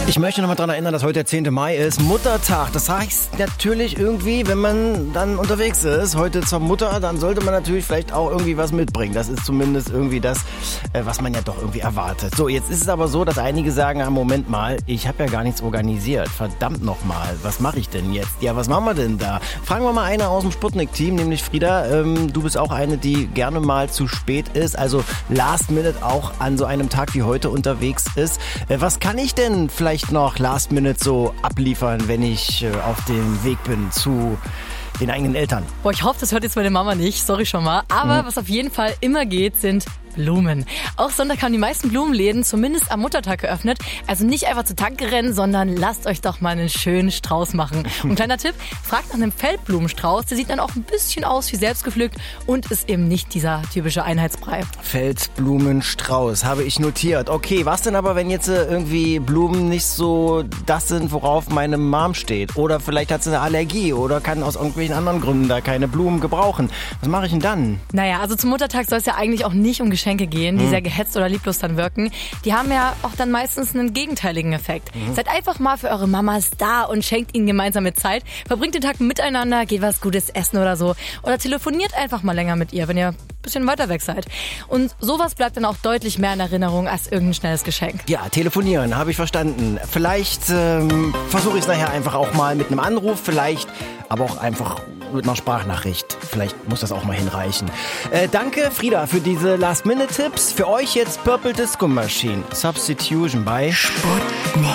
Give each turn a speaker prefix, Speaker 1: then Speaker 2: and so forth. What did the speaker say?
Speaker 1: Ich möchte noch mal daran erinnern, dass heute der 10. Mai ist, Muttertag. Das heißt natürlich irgendwie, wenn man dann unterwegs ist, heute zur Mutter, dann sollte man natürlich vielleicht auch irgendwie was mitbringen. Das ist zumindest irgendwie das, was man ja doch irgendwie erwartet. So, jetzt ist es aber so, dass einige sagen, Moment mal, ich habe ja gar nichts organisiert. Verdammt nochmal, was mache ich denn jetzt? Ja, was machen wir denn da? Fragen wir mal eine aus dem Sputnik-Team, nämlich Frieda. Du bist auch eine, die gerne mal zu spät ist, also last minute auch an so einem Tag wie heute unterwegs ist. Was kann ich denn vielleicht noch last minute so abliefern, wenn ich auf dem Weg bin zu den eigenen Eltern?
Speaker 2: Boah, ich hoffe, das hört jetzt meine Mama nicht, sorry schon mal. Aber was auf jeden Fall immer geht, sind Blumen. Auch Sonntag haben die meisten Blumenläden zumindest am Muttertag geöffnet. Also nicht einfach zur Tanke rennen, sondern lasst euch doch mal einen schönen Strauß machen. Und kleiner Tipp, fragt nach einem Feldblumenstrauß. Der sieht dann auch ein bisschen aus wie selbst gepflückt und ist eben nicht dieser typische Einheitsbrei.
Speaker 1: Feldblumenstrauß, habe ich notiert. Okay, was denn aber, wenn jetzt irgendwie Blumen nicht so das sind, worauf meine Mom steht? Oder vielleicht hat sie eine Allergie oder kann aus irgendwelchen anderen Gründen da keine Blumen gebrauchen. Was mache ich denn dann?
Speaker 2: Naja, also zum Muttertag soll es ja eigentlich auch nicht um Geschenke gehen, die sehr gehetzt oder lieblos dann wirken. Die haben ja auch dann meistens einen gegenteiligen Effekt. Seid einfach mal für eure Mamas da und schenkt ihnen gemeinsame Zeit. Verbringt den Tag miteinander, geht was Gutes essen oder so. Oder telefoniert einfach mal länger mit ihr, wenn ihr ein bisschen weiter weg seid. Und sowas bleibt dann auch deutlich mehr in Erinnerung als irgendein schnelles Geschenk.
Speaker 1: Ja, telefonieren, habe ich verstanden. Vielleicht versuche ich es nachher einfach auch mal mit einem Anruf, vielleicht aber auch einfach mit einer Sprachnachricht. Vielleicht muss das auch mal hinreichen. Danke, Frieda, für diese Last-Minute-Tipps. Für euch jetzt Purple Disco Machine. Substitution bei
Speaker 3: Sputnik.